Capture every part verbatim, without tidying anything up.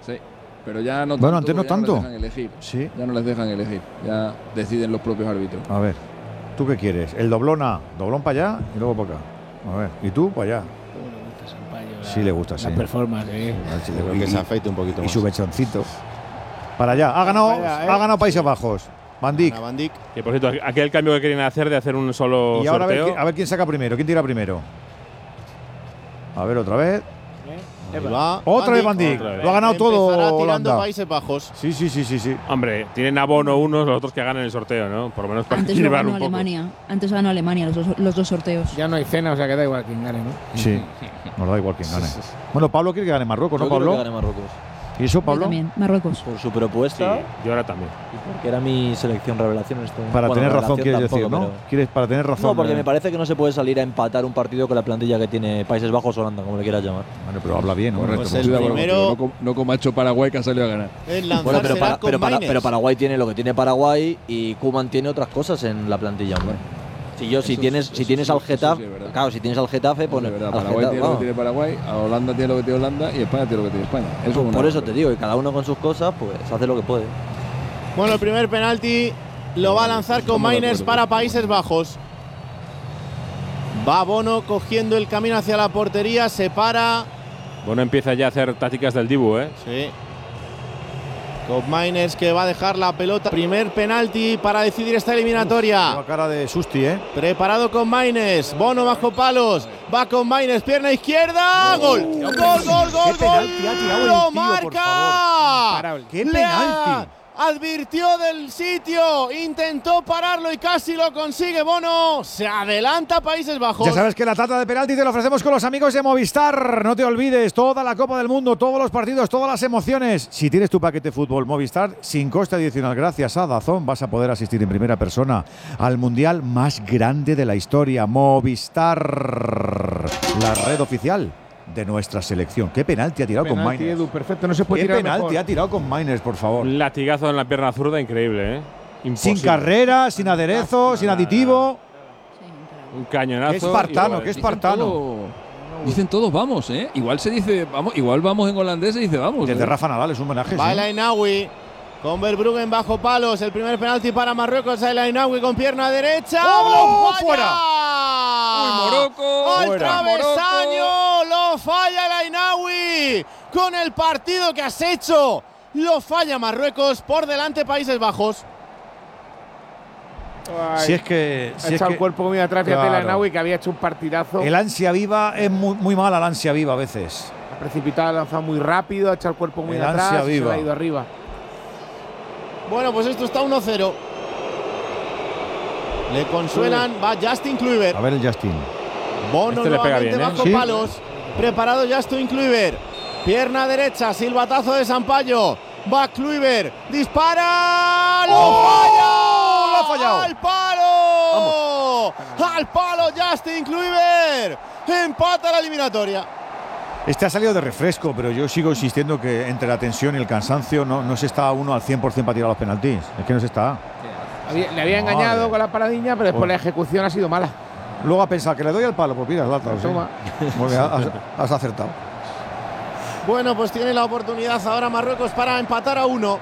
Sí, pero ya no tanto. Bueno, antes no ya tanto. No les dejan elegir. Sí. Ya no les dejan elegir. Ya deciden los propios árbitros. A ver, ¿tú qué quieres? El doblona, doblón para allá y luego para acá. A ver, ¿y tú para allá? Sí le gusta, sí. La performance, ¿eh? Sí, Creo y, que se afeite un poquito y más. su mechoncito. Para allá. Ha ganado, Vaya, ¿eh? ha ganado Países Bajos. Van Dijk. Gana Van Dijk. Que por cierto, aquel cambio que querían hacer de hacer un solo Y ahora a ver, sorteo. qui- a ver quién saca primero, quién tira primero. A ver, otra vez. Ahí va. Otra vez Van Dijk. Otra vez. Lo ha ganado todo Empezará tirando Holanda. Países Bajos. Sí, sí, sí, sí, sí. Hombre, tienen abono unos, los otros que ganen el sorteo, ¿no? Por lo menos para Antes lo llevar ganó un poco. Alemania. Antes ganó Alemania los dos, los dos sorteos. Ya no hay cena, o sea que da igual quién gane, ¿no? Sí. Nos da igual quién gane. Bueno, Pablo quiere que gane Marruecos, ¿no, Yo creo Pablo? que gane Marruecos. ¿Y eso, Yo Pablo? también, Marruecos. Por su Sí, propuesta yo ahora también. y porque era mi selección revelación en este momento. Para Bueno, tener razón, revelación quieres decir, tampoco, ¿no? pero- ¿Quieres para tener razón? No, porque eh? me parece que no se puede salir a empatar un partido con la plantilla que tiene Países Bajos o Holanda, como le quieras llamar. Bueno, pero habla bien, ¿no? Correcto, Pues pues el estoy de acuerdo primero- contigo, no, com- no como ha hecho Paraguay, que ha salido a ganar. El lanzar Bueno, pero, será para- con pero, para- Maines. pero Paraguay tiene lo que tiene Paraguay y Koeman tiene otras cosas en la plantilla, hombre. Si yo, si Eso tienes, sí, si eso tienes sí, al eso sí Getafe, es verdad. claro, si tienes al Getafe, pues De verdad, al Paraguay Getafe, tiene lo que vamos. tiene Paraguay, a Holanda tiene lo que tiene Holanda y España tiene lo que tiene España. Eso es Por una eso te digo, y cada uno con sus cosas, pues hace lo que puede. Bueno, el primer penalti lo va a lanzar con Estamos de Maines acuerdo, para estamos de Países Bajos. Va Bono cogiendo el camino hacia la portería, se para. Bueno, empieza ya a hacer tácticas del Dibu, ¿eh? Sí. Con Maines que va a dejar la pelota. Primer penalti para decidir esta eliminatoria. Lleva cara de susti, ¿eh? Preparado con Maines. Bono bajo palos. Va con Maines, pierna izquierda. ¡Gol! ¡Gol, gol, gol, ¡Qué gol! penalti ha tirado el ¡Lo tío, por marca! Imparable. ¡Qué Le penalti! Advirtió del sitio, intentó pararlo y casi lo consigue Bono. Se adelanta Países Bajos. Ya sabes que la tata de penalti te la ofrecemos con los amigos de Movistar. No te olvides, toda la Copa del Mundo, todos los partidos, todas las emociones. Si tienes tu paquete fútbol Movistar, sin coste adicional, gracias a Dazón, vas a poder asistir en primera persona al Mundial más grande de la historia. Movistar, la red oficial de nuestra selección. ¿Qué penalti ha tirado con Penalti, Maines? Edu, perfecto, no se puede ¿Qué tirar penalti mejor. ha tirado con Maines, por favor? Un latigazo en la pierna zurda increíble, ¿eh? Imposible. Sin carrera, sin aderezo, sin aditivo. Un cañonazo. Qué espartano, y- qué Dicen espartano. todo- Dicen todos vamos, ¿eh? Igual se dice vamos, igual vamos en holandés se dice vamos. Desde ¿eh? Rafa Nadal es un homenaje. Va sí. el Ainawi con Verbruggen bajo palos. El primer penalti para Marruecos. El Ainawi con pierna derecha. ¡Oh! ¡Lo falla! ¡Fuera! ¡Uy, Morocco! ¡Al ¡Fuera! travesaño! ¡Lo falla el Ainawi! Con el partido que has hecho. Lo falla Marruecos. Por delante Países Bajos. Ay, Si es que. ha Si es echado que el cuerpo muy atrás, fíjate claro. la Naui que había hecho un partidazo. el ansia viva es muy, muy mala, la ansia viva a veces. Ha precipitado, ha lanzado muy rápido, ha echado el cuerpo muy El atrás ansia y se viva. le ha ido arriba. Bueno, pues esto está uno cero. Le consuelan. Va Justin Kluivert. A ver el Justin. Bono Este le pega nuevamente bien, ¿eh? bajo Sí. palos. Preparado Justin Kluivert. Pierna derecha, silbatazo de Sampaio. Va Kluivert. Dispara. ¡Lo ¡Oh! falla! ¡Lo ha fallado! ¡Al palo! ¡Al palo Justin Kluivert! Empata la eliminatoria. Este ha salido de refresco, pero yo sigo insistiendo que entre la tensión y el cansancio no, no se está uno al cien por cien para tirar los penaltis. Es que no se está. Había- le había Madre. engañado con la paradiña, pero después Joder. la ejecución ha sido mala. Luego ha pensado que le doy al palo, pues mira, lata, sí. Toma. Muy bien, has, has acertado. Bueno, pues tiene la oportunidad ahora Marruecos para empatar a uno.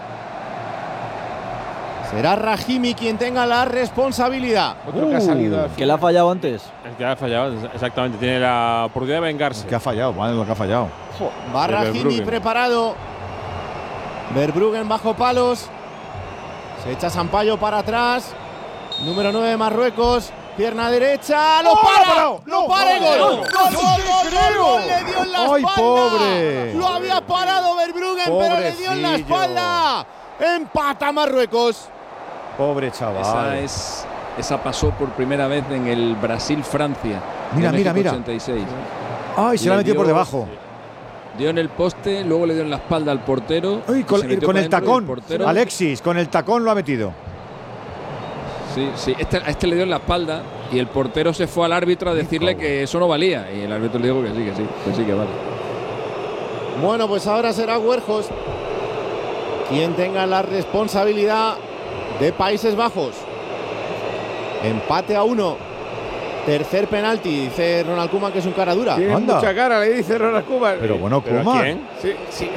Será Rahimi quien tenga la responsabilidad. Otro que ha salido. al ¿Que le ha fallado antes? El que ha fallado, exactamente. Tiene la oportunidad de vengarse. Que ha fallado, vale, lo que ha fallado. Va De Rahimi Verbruggen. preparado. Verbruggen bajo palos. Se echa Sampaio para atrás. Número nueve de Marruecos. Pierna derecha. ¡Lo ¡Oh, para! lo ha parado! ¡Lo ¡No, para y no, gol! no, ¡Gol, no, gol, no gol, te gol, creo! gol! ¡Le dio en la ¡Ay, espalda! pobre! Lo había parado Verbruggen, pero le dio en la Pobrecillo. espalda. Empata Marruecos. Pobre chaval. Esa es esa pasó por primera vez en el Brasil-Francia. Mira, de mira, México mira. ochenta y seis. Ay, se la ha Le metido por dio- debajo. Dio en el poste, luego le dio en la espalda al portero. Ay, y con, se metió con para el dentro y tacón. portero- Alexis, con el tacón lo ha metido. Sí, sí. Este, a este le dio en la espalda y el portero se fue al árbitro a decirle que eso no valía. Y el árbitro le dijo que sí, que sí, que sí, que vale. Bueno, pues ahora será Huerjos quien tenga la responsabilidad de Países Bajos. Empate a uno. Tercer penalti. Dice Ronald Koeman que es un cara dura. Tiene Anda. mucha cara, le dice Ronald Koeman. Pero bueno, ¿Pero a Koeman. quién? Sí, sí,